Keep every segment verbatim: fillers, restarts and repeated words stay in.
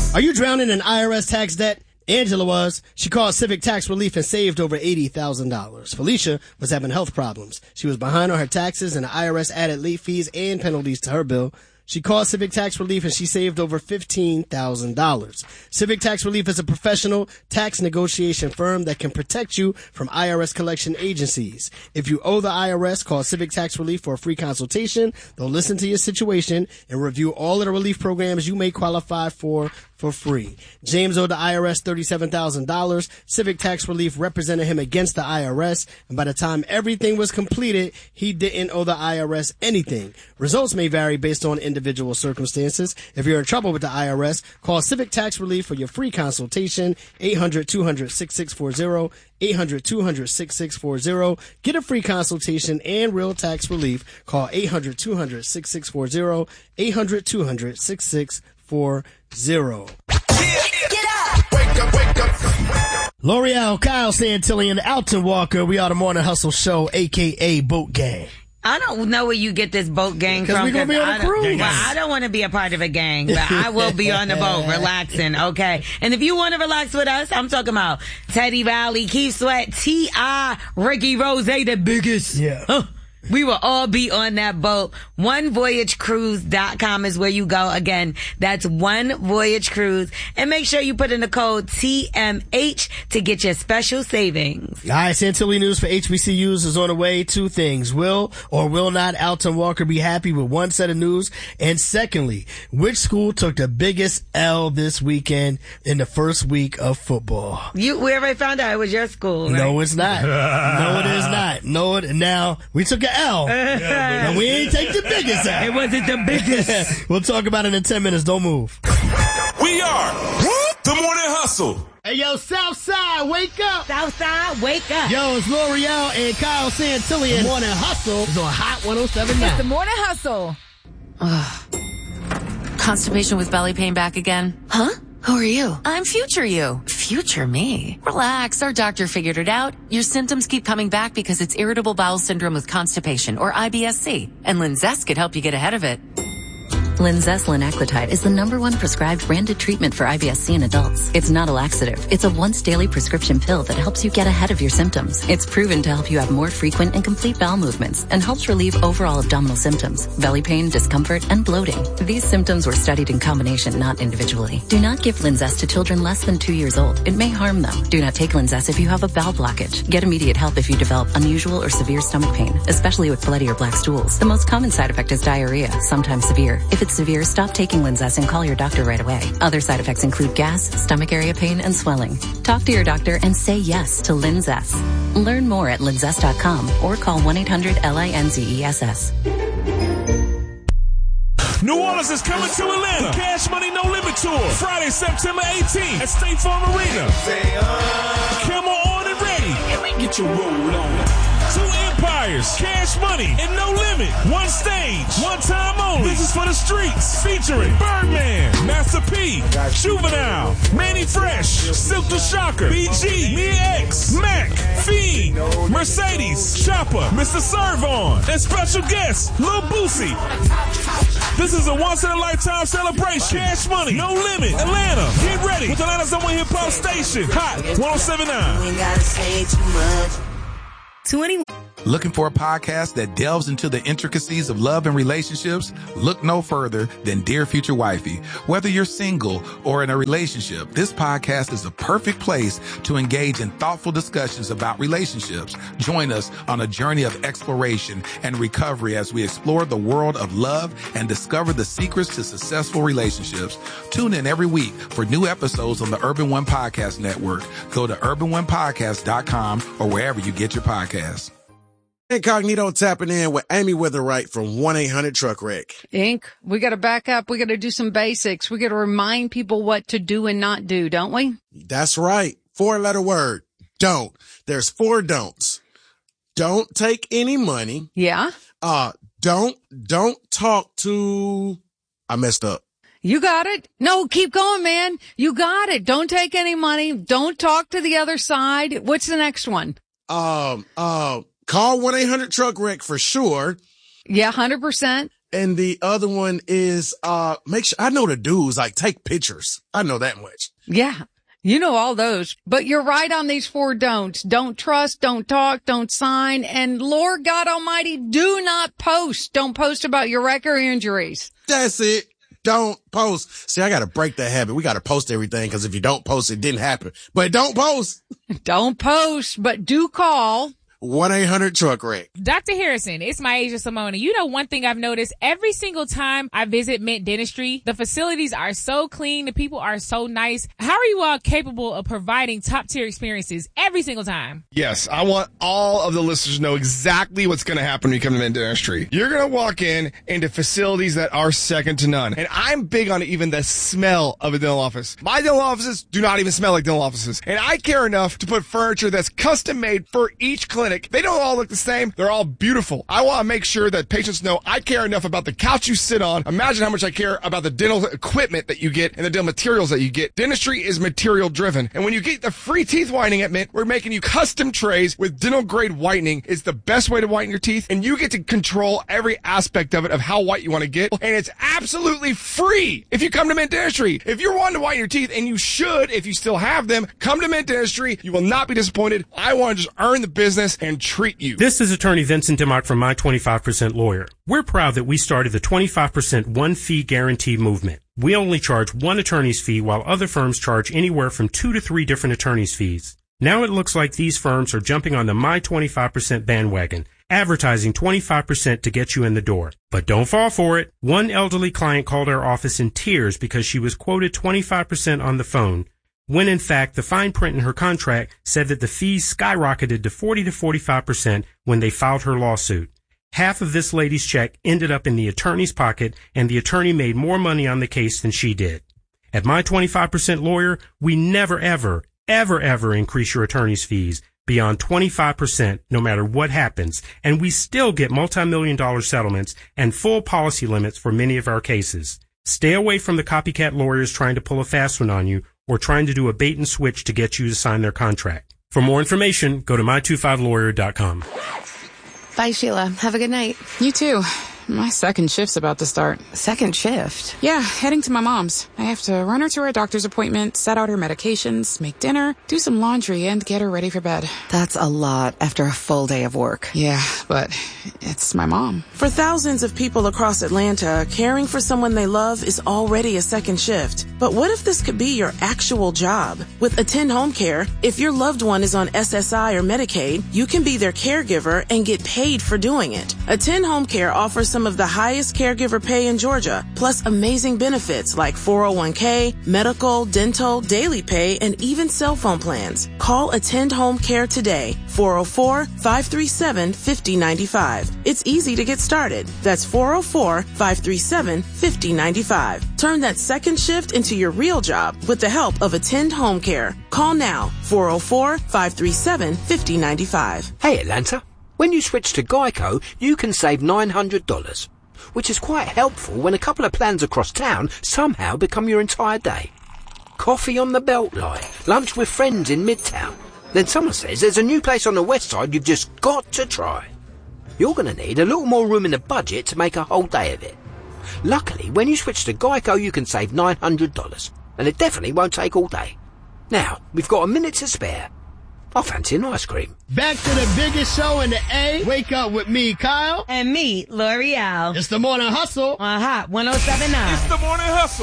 Are you drowning in I R S tax debt? Angela was. She called Civic Tax Relief and saved over eighty thousand dollars. Felicia was having health problems. She was behind on her taxes and the I R S added late fees and penalties to her bill. She called Civic Tax Relief and she saved over fifteen thousand dollars. Civic Tax Relief is a professional tax negotiation firm that can protect you from I R S collection agencies. If you owe the I R S, call Civic Tax Relief for a free consultation. They'll listen to your situation and review all of the relief programs you may qualify for for free. James owed the I R S thirty-seven thousand dollars. Civic Tax Relief represented him against the I R S, and by the time everything was completed, he didn't owe the I R S anything. Results may vary based on individual circumstances. If you're in trouble with the I R S, call Civic Tax Relief for your free consultation, eight hundred, two hundred, six six four zero, eight hundred, two hundred, six six four zero. Get a free consultation and real tax relief. Call eight hundred, two hundred, six six four zero, eight hundred, two hundred, six six four zero. Get up! Wake up, wake up! L'Oreal, Kyle Santillan, Alton Walker. We are the Morning Hustle Show, a k a. Boat Gang. I don't know where you get this boat gang from. Because we're going to be on a cruise. Well, I don't want to be a part of a gang, but I will be on the boat relaxing, okay? And if you want to relax with us, I'm talking about Teddy Riley, Keith Sweat, T I, Ricky Rose, the biggest. Yeah. Huh. We will all be on that boat. one voyage cruise dot com is where you go. Again, that's One Voyage Cruise. And make sure you put in the code T M H to get your special savings. All right, Santilli News for H B C Us is on the way. Two things. Will or will not Alton Walker be happy with one set of news? And secondly, which school took the biggest L this weekend in the first week of football? You, we already found out it was your school, right? No, it's not. No, it is not. No, it, now, we took an L, and we ain't take the biggest L. It wasn't the biggest. We'll talk about it in ten minutes. Don't move. We are the Morning Hustle. Hey, yo, Southside, wake up. Southside, wake up. Yo, it's L'Oreal and Kyle Santillan. Morning Hustle is on Hot one oh seven point nine. It's the Morning Hustle. Ugh. Constipation with belly pain back again. Huh? Who are you? I'm future you. Future me? Relax, our doctor figured it out. Your symptoms keep coming back because it's irritable bowel syndrome with constipation, or I B S C. And Linzess could help you get ahead of it. Linzess linaclotide is the number one prescribed branded treatment for I B S C in adults. It's not a laxative. It's a once daily prescription pill that helps you get ahead of your symptoms. It's proven to help you have more frequent and complete bowel movements and helps relieve overall abdominal symptoms, belly pain, discomfort, and bloating. These symptoms were studied in combination, not individually. Do not give Linzess to children less than two years old. It may harm them. Do not take Linzess if you have a bowel blockage. Get immediate help if you develop unusual or severe stomach pain, especially with bloody or black stools. The most common side effect is diarrhea, sometimes severe. If it's severe, stop taking Linzess and call your doctor right away. Other side effects include gas, stomach area pain, and swelling. Talk to your doctor and say yes to Linzess. Learn more at linzess dot com or call one eight hundred L I N Z E S S. New Orleans is coming to Atlanta. Cash Money No Limit Tour. Friday, September eighteenth at State Farm Arena. Camel on and ready. Get your roll on. Two Empires, Cash Money, and No Limit. One stage, one time only. This is for the streets. Featuring Birdman, Master P, Juvenile, Manny Fresh, Silk the Shocker, B G, Mia X, Mac, Fiend, Mercedes, Chopper, Mister Servon, and special guest, Lil Boosie. This is a once-in-a-lifetime celebration. Cash Money, No Limit, Atlanta. Get ready with Atlanta's number one hip-hop station. Hot one oh seven point nine. We ain't gotta say too much. twenty Looking for a podcast that delves into the intricacies of love and relationships? Look no further than Dear Future Wifey. Whether you're single or in a relationship, this podcast is a perfect place to engage in thoughtful discussions about relationships. Join us on a journey of exploration and recovery as we explore the world of love and discover the secrets to successful relationships. Tune in every week for new episodes on the Urban One Podcast Network. Go to urban one podcast dot com or wherever you get your podcasts. Incognito tapping in with Amy Witherwright from one eight hundred Truck Wreck. Inc, we got to back up. We got to do some basics. We got to remind people what to do and not do, don't we? That's right. Four letter word. Don't. There's four don'ts. Don't take any money. Yeah. Uh, don't, don't talk to, I messed up. You got it. No, keep going, man. You got it. Don't take any money. Don't talk to the other side. What's the next one? Um, uh, call one eight hundred Truck Wreck for sure. Yeah, one hundred percent. And the other one is, uh, make sure, I know the dudes, like, take pictures. I know that much. Yeah. You know all those, but you're right on these four don'ts. Don't trust, don't talk, don't sign, and Lord God Almighty, do not post. Don't post about your wreck or injuries. That's it. Don't post. See, I got to break that habit. We got to post everything because if you don't post, it didn't happen. But don't post. Don't post, but do call one eight hundred truck wreck. Doctor Harrison, it's my Asia Simone. You know, one thing I've noticed every single time I visit Mint Dentistry, the facilities are so clean. The people are so nice. How are you all capable of providing top tier experiences every single time? Yes, I want all of the listeners to know exactly what's going to happen when you come to Mint Dentistry. You're going to walk in into facilities that are second to none. And I'm big on even the smell of a dental office. My dental offices do not even smell like dental offices. And I care enough to put furniture that's custom made for each clinic. They don't all look the same. They're all beautiful. I want to make sure that patients know I care enough about the couch you sit on. Imagine how much I care about the dental equipment that you get and the dental materials that you get. Dentistry is material driven. And when you get the free teeth whitening at Mint, we're making you custom trays with dental grade whitening. It's the best way to whiten your teeth, and you get to control every aspect of it, of how white you want to get. And it's absolutely free if you come to Mint Dentistry. If you're wanting to whiten your teeth, and you should if you still have them, come to Mint Dentistry. You will not be disappointed. I want to just earn the business and treat you. This is attorney Vincent Dimmock from My twenty-five percent Lawyer. We're proud that we started the twenty-five percent one fee guarantee movement. We only charge one attorney's fee while other firms charge anywhere from two to three different attorney's fees. Now it looks like these firms are jumping on the My twenty-five percent bandwagon, advertising twenty-five percent to get you in the door. But don't fall for it. One elderly client called our office in tears because she was quoted twenty-five percent on the phone, when in fact the fine print in her contract said that the fees skyrocketed to forty to forty-five percent when they filed her lawsuit. Half of this lady's check ended up in the attorney's pocket, and the attorney made more money on the case than she did. At My twenty-five percent Lawyer, we never ever, ever, ever increase your attorney's fees beyond twenty-five percent no matter what happens, and we still get multi-million dollar settlements and full policy limits for many of our cases. Stay away from the copycat lawyers trying to pull a fast one on you, or trying to do a bait and switch to get you to sign their contract. For more information, go to my twenty-five lawyer dot com. Bye, Sheila. Have a good night. You too. My second shift's about to start. Second shift? Yeah, heading to my mom's. I have to run her to her doctor's appointment, set out her medications, make dinner, do some laundry, and get her ready for bed. That's a lot after a full day of work. Yeah, but it's my mom. For thousands of people across Atlanta, caring for someone they love is already a second shift. But what if this could be your actual job? With Attend Home Care, if your loved one is on S S I or Medicaid, you can be their caregiver and get paid for doing it. Attend Home Care offers some of the highest caregiver pay in Georgia, plus amazing benefits like four oh one k, medical, dental, daily pay, and even cell phone plans. Call Attend Home Care today, four oh four, five three seven, five oh nine five. It's easy to get started. That's four oh four, five three seven, five oh nine five. Turn that second shift into your real job with the help of Attend Home Care. Call now, four oh four, five three seven, five oh nine five. Hey Atlanta, when you switch to Geico, you can save nine hundred dollars, which is quite helpful when a couple of plans across town somehow become your entire day. Coffee on the Beltline, lunch with friends in Midtown. Then someone says there's a new place on the west side you've just got to try. You're going to need a little more room in the budget to make a whole day of it. Luckily, when you switch to Geico, you can save nine hundred dollars, and it definitely won't take all day. Now, we've got a minute to spare. I fancy an ice cream. Back to the biggest show in the A. Wake up with me, Kyle. And me, L'Oreal. It's the Morning Hustle. On Hot one oh seven point nine. It's the Morning Hustle.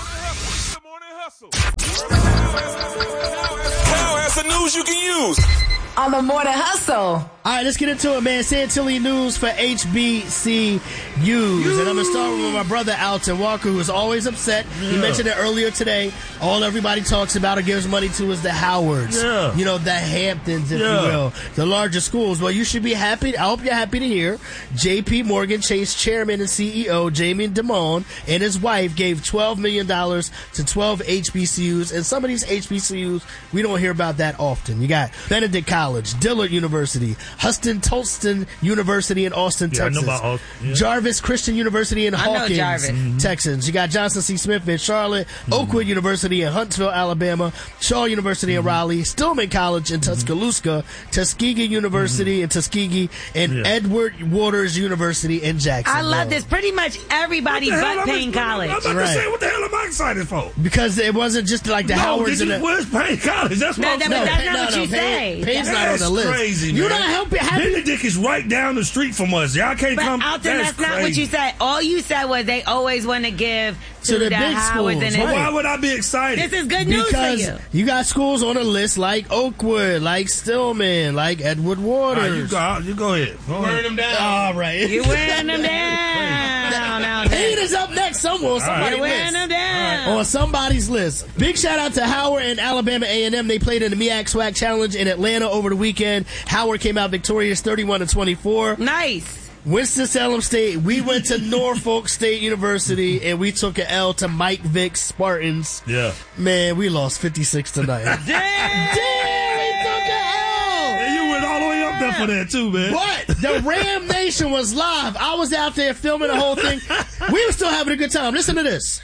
It's the Morning Hustle. It's the Morning Hustle. Kyle has the news you can use. On the Morning Hustle. All right, let's get into it, man. Chantilly news for H B C Us. And I'm going to start with my brother, Alton Walker, who is always upset. Yeah. He mentioned it earlier today. All everybody talks about or gives money to is the Howards. Yeah. You know, the Hamptons, if yeah. you will. The larger schools. Well, you should be happy. I hope you're happy to hear J P Morgan Chase chairman and C E O Jamie Dimon and his wife gave twelve million dollars to twelve H B C Us. And some of these H B C Us, we don't hear about that often. You got Benedict College, College, Dillard University, Huston Tolston University in Austin, Yeah, I know Texas, about Austin, yeah. Jarvis Christian University in I know Hawkins, Jarvis. Mm-hmm. Texas. You got Johnson C. Smith in Charlotte, Oakwood University in Huntsville, Alabama, Shaw University Mm-hmm. in Raleigh, Stillman College in Tuscaloosa, Tuskegee University in Tuskegee, and Yeah. Edward Waters University in I Jacksonville. love this. Pretty much everybody What the hell but am I- Payne College. I'm about Right. to say, what the hell am I excited for? Because it wasn't just like the no, Howards did and you, the... where's Payne College? That's what No, I'm that- saying. but that's Payne- not what no, you no, say. Payne- Payne's not on That's the list. crazy, You're man. not helping. Have you, Benedict is right down the street from us. Y'all can't But come. Alton, that's, not what crazy. you said. All you said was they always want to give to, To the the, big Howards schools, and But right. why would I be excited? this is good news because for you. you got schools on the list like Oakwood, like Stillman, like Edward All Waters. right, you go. You go ahead. Go Burn ahead. them down. All right. You're wearing them down. Now, Payne is up next somewhere on somebody's You're wearing them list. down. On somebody's list. Big shout out to Howard and Alabama A and M. They played in the MEAC SWAC Challenge in Atlanta over the weekend. Howard came out victorious thirty-one to twenty-four. Nice. Winston-Salem State. We went to Norfolk State University and we took an L to Mike Vick's Spartans. Yeah. Man, we lost fifty-six to nothing. Damn. Damn, we took an L. And you went all the way up there for that too, man. But the Ram Nation was live. I was out there filming the whole thing. We were still having a good time. Listen to this.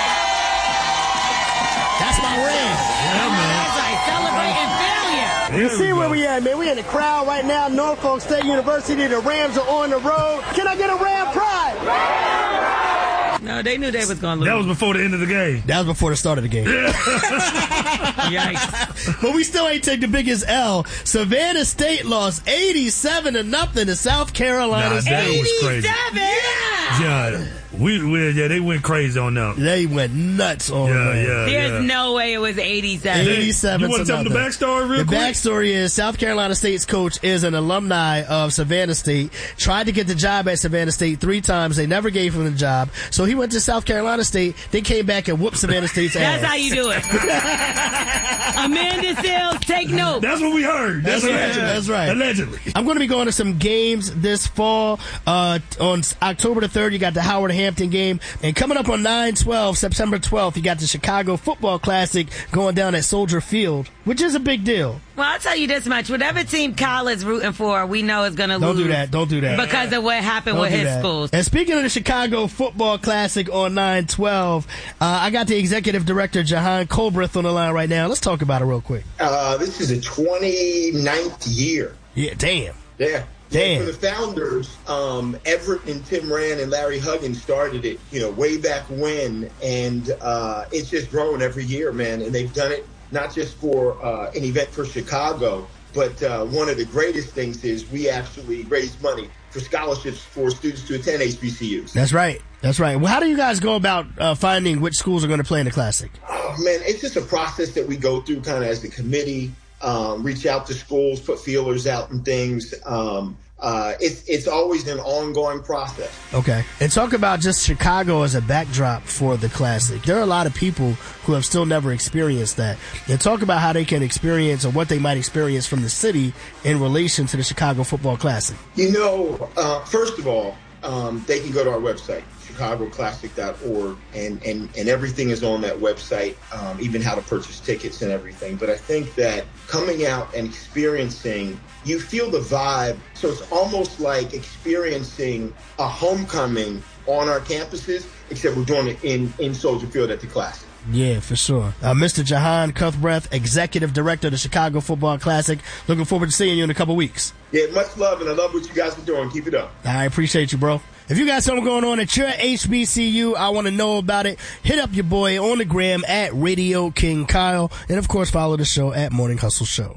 That's my Ram. Yeah, man. That's like celebrating failure. You There see we where go. we at, man. We in the crowd right now. Norfolk State University. The Rams are on the road. Can I get a Ram pride? No, they knew they was going to lose. That was before the end of the game. That was before the start of the game. Yikes. But we still ain't take the biggest L. Savannah State lost eighty-seven to nothing to South Carolina Nah, State. that was crazy. eighty-seven? Yeah, we, we yeah they went crazy on them. They went nuts on Yeah, them. yeah, There's yeah. no way it was eighty-seven. eighty-seven You want to to tell them the nothing. backstory real The quick? backstory is South Carolina State's coach is an alumni of Savannah State. Tried to get the job at Savannah State three times. They never gave him the job. So he went to South Carolina State. They came back and whooped Savannah State's ass. That's how you do it. Amanda Sales, take note. That's what we heard. That's, That's right. allegedly. That's right. Allegedly. I'm going to be going to some games this fall. Uh, on October the third, you got the Howard Hampton game. And coming up on nine twelve, September twelfth, you got the Chicago Football Classic going down at Soldier Field, which is a big deal. Well, I'll tell you this much. Whatever team Kyle is rooting for, we know is going to lose. Don't do that. Don't do that. Because of what happened Don't with do his that. schools. And speaking of the Chicago Football Classic on nine twelve, uh, I got the executive director, Jahan Colbreth, on the line right now. Let's talk about it real quick. Uh, this is the twenty-ninth year. Yeah, damn. Yeah. Damn. For the founders, um, Everett and Tim Rand and Larry Huggins started it, you know, way back when, and uh, it's just grown every year, man. And they've done it not just for uh, an event for Chicago, but uh, one of the greatest things is we actually raise money for scholarships for students to attend H B C Us. That's right. That's right. Well, how do you guys go about uh, finding which schools are going to play in the Classic? Oh, man, it's just a process that we go through kind of as a committee, um, reach out to schools, put feelers out and things. Um, uh, it's, it's always an ongoing process. Okay. And talk about just Chicago as a backdrop for the Classic. There are a lot of people who have still never experienced that. And talk about how they can experience or what they might experience from the city in relation to the Chicago Football Classic. You know, uh, first of all, um, they can go to our website, chicago classic dot org, and, and, and everything is on that website, um, even how to purchase tickets and everything. But I think that coming out and experiencing, you feel the vibe. So it's almost like experiencing a homecoming on our campuses, except we're doing it in, in Soldier Field at the Classic. Yeah, for sure. Uh, Mister Jahan Cuthbert, Executive Director of the Chicago Football Classic. Looking forward to seeing you in a couple weeks. Yeah, much love, and I love what you guys are doing. Keep it up. I appreciate you, bro. If you got something going on at your H B C U, I want to know about it. Hit up your boy on the gram at Radio King Kyle. And, of course, follow the show at Morning Hustle Show.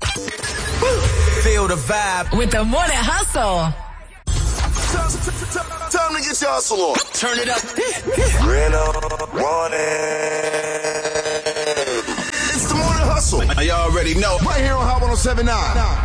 Feel the vibe with the Morning Hustle. Time to get your hustle on. Turn it up. Ran up, morning. It's the Morning Hustle. You already know. Right here on Hot one oh seven point nine.